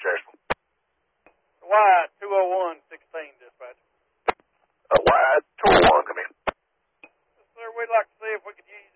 Ashland. Wide 201-16, dispatch. Wide 201, come in. Sir, we'd like to see if we could use